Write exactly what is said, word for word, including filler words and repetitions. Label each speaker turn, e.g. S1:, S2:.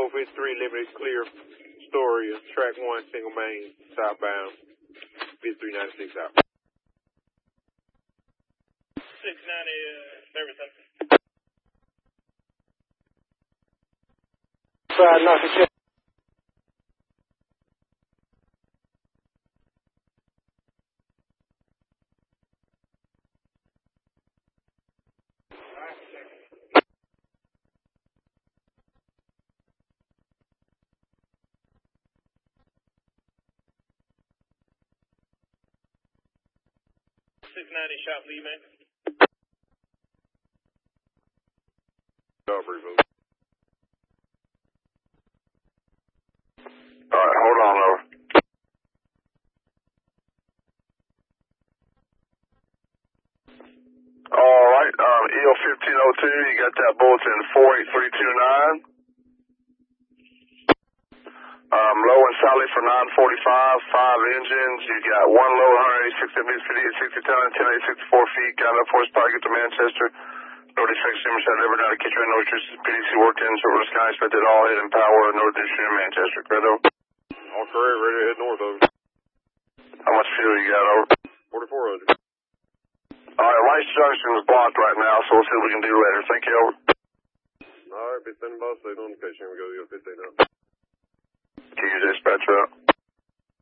S1: four fifty-three, limited clear, Story, track one, single main, southbound, fifty-three ninety-six out.
S2: six ninety, uh, service center.
S3: Side, nothing check.
S2: six ninety, shop leaving.
S1: Recovery, move.
S4: All right, hold on, over. All right, um, E O fifteen oh two, you got that bulletin four eight three two nine. Um, low and Sally for nine forty-five, five engines. You got one low, one eighty-six, fifty-eight, sixty ton, ten eight sixty-four feet. Got enough horsepower to get to Manchester. No defects, Jimmy said ever down to Kitchener, no issues. P D C worked in, Silver Sky expected all head and power, no addition in Manchester. Correct, over.
S1: All correct, ready to head north, over.
S4: How much fuel you got, over?
S1: forty-four hundred.
S4: All right, Rice Junction is blocked right now, so we'll see what we can do later. Thank you, over.
S1: All right, be standing by, stay on location. Here we go, you got fifteen out.
S4: Can you dispatch up?